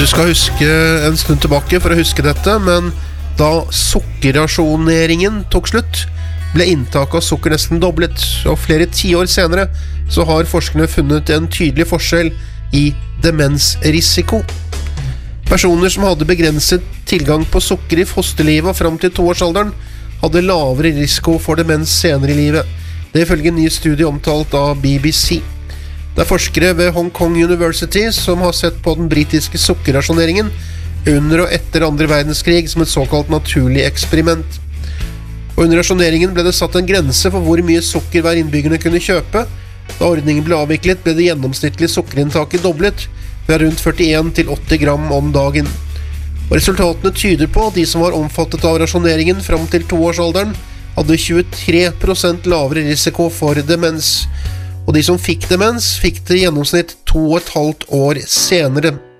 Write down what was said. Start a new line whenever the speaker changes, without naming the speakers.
Du skal huske en stund tilbake for å huske dette, men da sukkerrasjoneringen tok slutt, ble inntaket av sukker nesten doblet, og flere 10 år senere så har forskerne funnet en tydelig forskjell i demensrisiko. Personer som hadde begrenset tilgang på sukker i fosterlivet og frem til 2-årsalderen, hadde lavere risiko for demens senere i livet. Det ifølge en ny studie omtalt av BBC. Det er forskere ved Hong Kong University som har sett på den britiske sukkerrasjoneringen under og etter andre verdenskrig som et såkalt naturlig eksperiment. Og under rasjoneringen ble det satt en grense for hvor mye sukker hver innbyggerne kunne kjøpe. Da ordningen ble avviklet, ble det gjennomsnittlige sukkerinntaket doblet, fra rundt 41 til 80 gram om dagen. Og resultatene tyder på at de som var omfattet av rasjoneringen frem til 2-årsalderen, hadde 23% lavere risiko for demens. Og de som fikk demens, fikk det i gjennomsnitt 2,5 år senere.